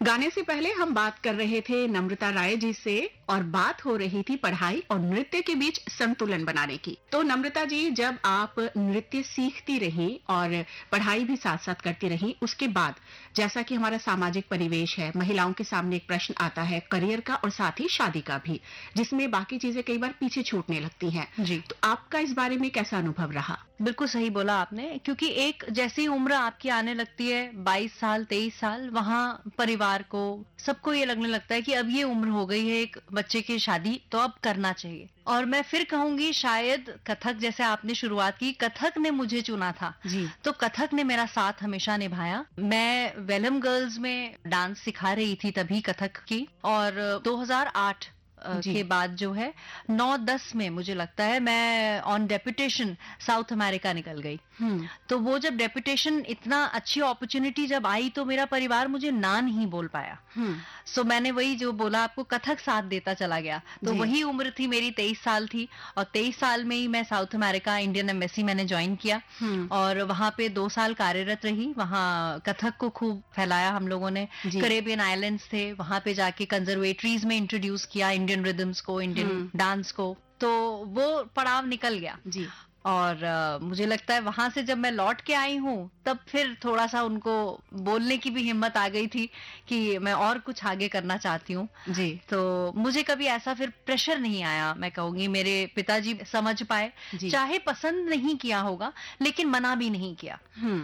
गाने से पहले हम बात कर रहे थे नम्रता राय जी से और बात हो रही थी पढ़ाई और नृत्य के बीच संतुलन बनाने की। तो नम्रता जी, जब आप नृत्य सीखती रही और पढ़ाई भी साथ साथ करती रही, उसके बाद जैसा कि हमारा सामाजिक परिवेश है, महिलाओं के सामने एक प्रश्न आता है करियर का और साथ ही शादी का भी, जिसमें बाकी चीजें कई बार पीछे छूटने लगती हैं। जी, तो आपका इस बारे में कैसा अनुभव रहा? बिल्कुल सही बोला आपने, क्योंकि एक जैसी उम्र आपकी आने लगती है 22 साल 23 साल, वहाँ परिवार को सबको ये लगने लगता है कि अब ये उम्र हो गई है एक बच्चे की शादी, तो अब करना चाहिए। और मैं फिर कहूंगी शायद कथक, जैसे आपने शुरुआत की, कथक ने मुझे चुना था जी। तो कथक ने मेरा साथ हमेशा निभाया। मैं वेलम गर्ल्स में डांस सिखा रही थी तभी कथक की, और 2008 के बाद जो है 9-10 में मुझे लगता है मैं ऑन डेपुटेशन साउथ अमेरिका निकल गई। तो वो जब डेपुटेशन, इतना अच्छी अपॉर्चुनिटी जब आई तो मेरा परिवार मुझे ना नहीं बोल पाया। सो मैंने वही जो बोला आपको, कथक साथ देता चला गया। तो वही उम्र थी मेरी, 23 साल थी, और 23 साल में ही मैं साउथ अमेरिका इंडियन एम्बेसी मैंने ज्वाइन किया और वहां पे 2 साल कार्यरत रही। वहां कथक को खूब फैलाया हम लोगों ने। करेबियन आइलैंड्स थे, वहां पे जाके कंजर्वेटरीज में इंट्रोड्यूस किया इंडियन रिदम्स को, इंडियन डांस को। तो वो पड़ाव निकल गया जी। और मुझे लगता है वहां से जब मैं लौट के आई हूँ तब फिर थोड़ा सा उनको बोलने की भी हिम्मत आ गई थी कि मैं और कुछ आगे करना चाहती हूँ जी। तो मुझे कभी ऐसा फिर प्रेशर नहीं आया। मैं कहूंगी मेरे पिताजी समझ पाए, चाहे पसंद नहीं किया होगा लेकिन मना भी नहीं किया।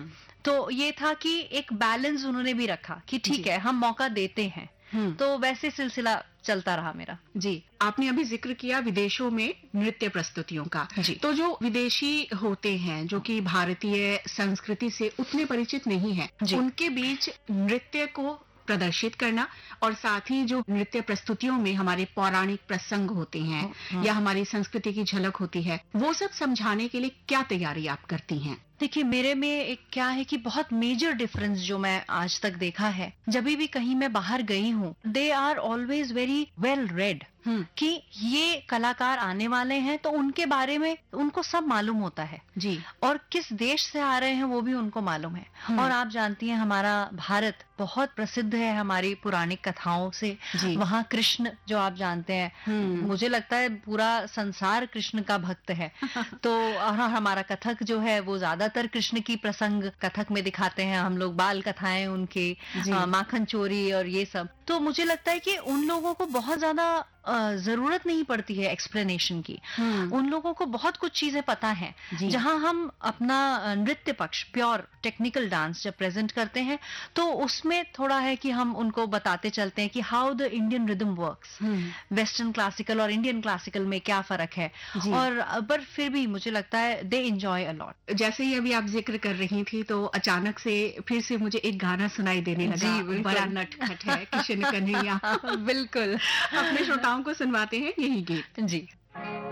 तो ये था कि एक बैलेंस उन्होंने भी रखा कि ठीक है हम मौका देते हैं। तो वैसे सिलसिला चलता रहा मेरा जी। आपने अभी जिक्र किया विदेशों में नृत्य प्रस्तुतियों का जी। तो जो विदेशी होते हैं जो कि भारतीय संस्कृति से उतने परिचित नहीं है, उनके बीच नृत्य को प्रदर्शित करना और साथ ही जो नृत्य प्रस्तुतियों में हमारे पौराणिक प्रसंग होते हैं या हमारी संस्कृति की झलक होती है, वो सब समझाने के लिए क्या तैयारी आप करती हैं? देखिए, मेरे में एक क्या है कि बहुत मेजर डिफरेंस जो मैं आज तक देखा है, जब भी कहीं मैं बाहर गई हूँ, they are always very well read कि ये कलाकार आने वाले हैं तो उनके बारे में उनको सब मालूम होता है जी, और किस देश से आ रहे हैं वो भी उनको मालूम है। और आप जानती हैं हमारा भारत बहुत प्रसिद्ध है हमारी पुराणिक कथाओं से। वहाँ कृष्ण जो आप जानते हैं, मुझे लगता है पूरा संसार कृष्ण का भक्त है। तो हमारा कथक जो है वो ज्यादातर कृष्ण की प्रसंग कथक में दिखाते हैं हम लोग, बाल कथाएं उनके, माखन चोरी और ये सब। तो मुझे लगता है कि उन लोगों को बहुत ज्यादा जरूरत नहीं पड़ती है एक्सप्लेनेशन की। उन लोगों को बहुत कुछ चीजें पता है। जहां हम अपना नृत्य पक्ष, प्योर टेक्निकल डांस जब प्रेजेंट करते हैं तो उसमें थोड़ा है कि हम उनको बताते चलते हैं कि how the Indian rhythm works, western classical और इंडियन क्लासिकल में क्या फर्क है। और पर फिर भी मुझे लगता है दे एंजॉय अ लॉट। जैसे ही अभी आप जिक्र कर रही थी तो अचानक से फिर से मुझे एक गाना सुनाई देने लगा, बड़ा नटखट है, किशन कन्हैया। बिल्कुल, अपने श्रोताओं को सुनवाते हैं यही गीत जी।